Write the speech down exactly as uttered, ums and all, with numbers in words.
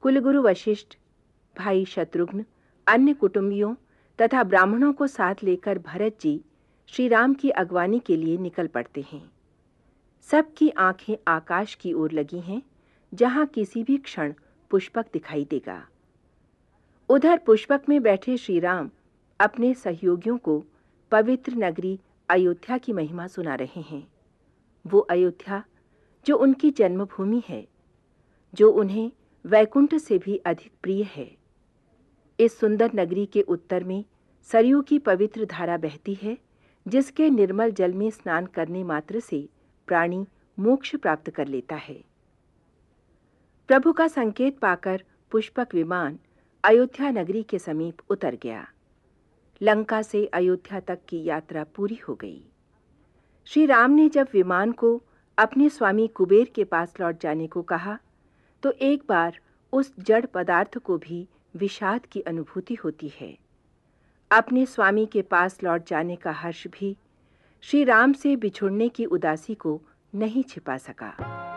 कुलगुरु वशिष्ठ, भाई शत्रुघ्न, अन्य कुटुंबियों तथा ब्राह्मणों को साथ लेकर भरत जी श्री राम की अगवानी के लिए निकल पड़ते हैं। सबकी आंखें आकाश की ओर लगी हैं, जहां किसी भी क्षण पुष्पक दिखाई देगा। उधर पुष्पक में बैठे श्री राम अपने सहयोगियों को पवित्र नगरी अयोध्या की महिमा सुना रहे हैं। वो अयोध्या जो उनकी जन्मभूमि है, जो उन्हें वैकुंठ से भी अधिक प्रिय है। इस सुंदर नगरी के उत्तर में सरयू की पवित्र धारा बहती है, जिसके निर्मल जल में स्नान करने मात्र से प्राणी मोक्ष प्राप्त कर लेता है। प्रभु का संकेत पाकर पुष्पक विमान अयोध्या नगरी के समीप उतर गया। लंका से अयोध्या तक की यात्रा पूरी हो गई। श्री राम ने जब विमान को अपने स्वामी कुबेर के पास लौट जाने को कहा, तो एक बार उस जड़ पदार्थ को भी विषाद की अनुभूति होती है। अपने स्वामी के पास लौट जाने का हर्ष भी श्री राम से बिछुड़ने की उदासी को नहीं छिपा सका।